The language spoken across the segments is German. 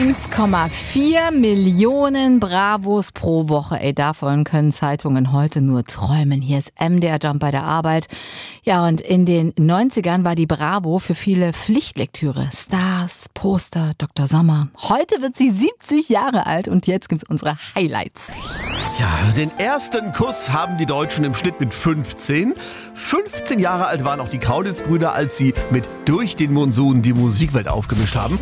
1,4 Millionen Bravos pro Woche. Ey, davon können Zeitungen heute nur träumen. Hier ist MDR Jump bei der Arbeit. Ja, und in den 90ern war die Bravo für viele Pflichtlektüre. Stars, Poster, Dr. Sommer. Heute wird sie 70 Jahre alt und jetzt gibt's unsere Highlights. Ja, den ersten Kuss haben die Deutschen im Schnitt mit 15. 15 Jahre alt waren auch die Kaulitz-Brüder, als sie mit Durch den Monsun die Musikwelt aufgemischt haben.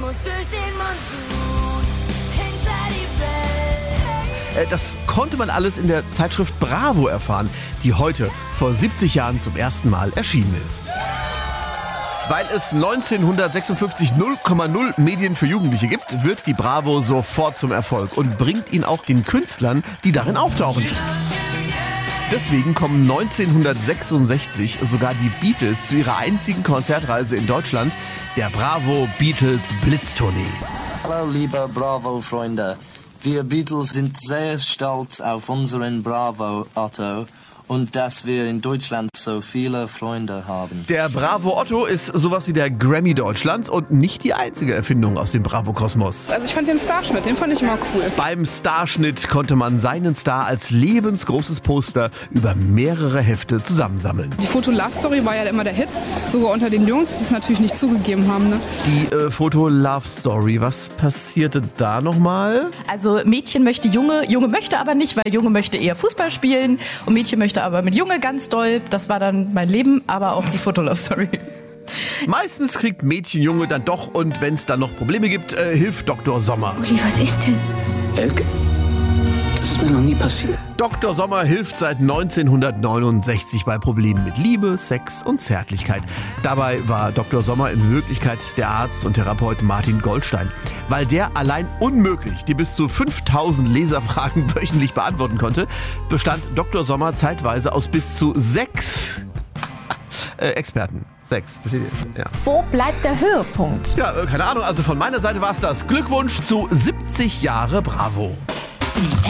Das konnte man alles in der Zeitschrift Bravo erfahren, die heute vor 70 Jahren zum ersten Mal erschienen ist. Weil es 1956 0,0 Medien für Jugendliche gibt, wird die Bravo sofort zum Erfolg und bringt ihn auch den Künstlern, die darin auftauchen. Deswegen kommen 1966 sogar die Beatles zu ihrer einzigen Konzertreise in Deutschland, der Bravo Beatles Blitztournee. Hallo liebe Bravo-Freunde, wir Beatles sind sehr stolz auf unseren Bravo Otto und dass wir in Deutschland so viele Freunde haben. Der Bravo Otto ist sowas wie der Grammy Deutschlands und nicht die einzige Erfindung aus dem Bravo-Kosmos. Also ich fand den Starschnitt, den fand ich immer cool. Beim Starschnitt konnte man seinen Star als lebensgroßes Poster über mehrere Hefte zusammensammeln. Die Foto-Love-Story war ja immer der Hit, sogar unter den Jungs, die es natürlich nicht zugegeben haben. Ne? Die Foto-Love-Story, was passierte da nochmal? Also Mädchen möchte Junge, Junge möchte aber nicht, weil Junge möchte eher Fußball spielen und Mädchen möchte aber mit Junge ganz doll. Das war dann mein Leben, aber auch die Foto-Love-Story. Meistens kriegt Mädchen Junge dann doch und wenn es dann noch Probleme gibt, hilft Dr. Sommer. Uli, was ist denn? Elke, das ist mir noch nie passiert. Dr. Sommer hilft seit 1969 bei Problemen mit Liebe, Sex und Zärtlichkeit. Dabei war Dr. Sommer in Wirklichkeit der Arzt und Therapeut Martin Goldstein. Weil der allein unmöglich die bis zu 5000 Leserfragen wöchentlich beantworten konnte, bestand Dr. Sommer zeitweise aus bis zu 6 Experten. 6, versteht ihr? Ja. Wo bleibt der Höhepunkt? Ja, keine Ahnung, also von meiner Seite war es das. Glückwunsch zu 70 Jahre Bravo.